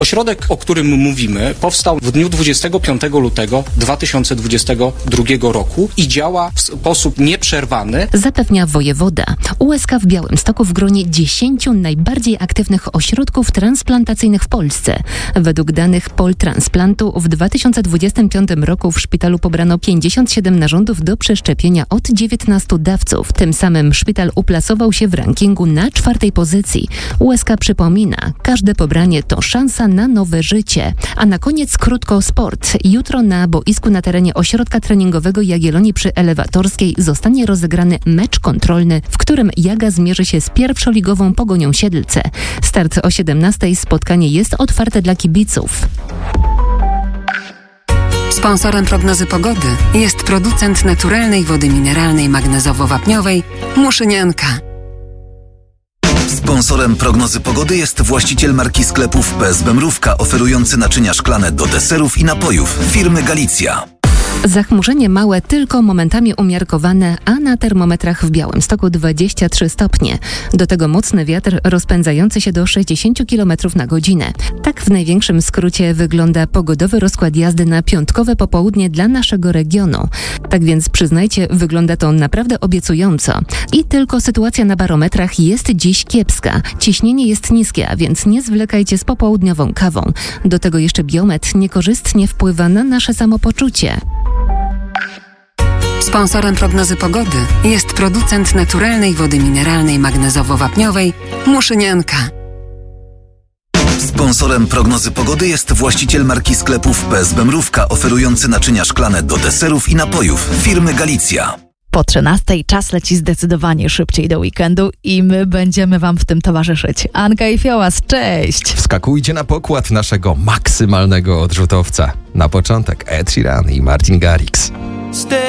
Ośrodek, o którym mówimy, powstał w dniu 25 lutego 2022 roku i działa w sposób nieprzerwany. Zapewnia wojewoda. USK w Białymstoku w gronie 10 najbardziej aktywnych ośrodków transplantacyjnych w Polsce. Według danych Poltransplantu w 2025 roku w szpitalu pobrano 57 narządów do przeszczepienia od 19 dawców. Tym samym szpital uplasował się w rankingu na 4. pozycji. USK przypomina, każde pobranie to szansa na nowe życie. A na koniec krótko o sport. Jutro na boisku na terenie ośrodka treningowego Jagiellonii przy Elewatorskiej zostanie rozegrany mecz kontrolny, w którym Jaga zmierzy się z pierwszoligową Pogonią Siedlce. Start o 17:00. Spotkanie jest otwarte dla kibiców. Sponsorem prognozy pogody jest producent naturalnej wody mineralnej magnezowo-wapniowej Muszynianka. Sponsorem prognozy pogody jest właściciel marki sklepów PSB Mrówka, oferujący naczynia szklane do deserów i napojów firmy Galicja. Zachmurzenie małe, tylko momentami umiarkowane, a na termometrach w Białymstoku 23 stopnie. Do tego mocny wiatr rozpędzający się do 60 km na godzinę. Tak w największym skrócie wygląda pogodowy rozkład jazdy na piątkowe popołudnie dla naszego regionu. Tak więc przyznajcie, wygląda to naprawdę obiecująco. I tylko sytuacja na barometrach jest dziś kiepska. Ciśnienie jest niskie, a więc nie zwlekajcie z popołudniową kawą. Do tego jeszcze biometr niekorzystnie wpływa na nasze samopoczucie. Sponsorem prognozy pogody jest producent naturalnej wody mineralnej magnezowo-wapniowej Muszynianka. Sponsorem prognozy pogody jest właściciel marki sklepów PSB Mrówka, oferujący naczynia szklane do deserów i napojów firmy Galicja. Po 13:00 czas leci zdecydowanie szybciej do weekendu i my będziemy wam w tym towarzyszyć. Anka i Fiołas, cześć! Wskakujcie na pokład naszego maksymalnego odrzutowca. Na początek Ed Sheeran i Martin Garrix.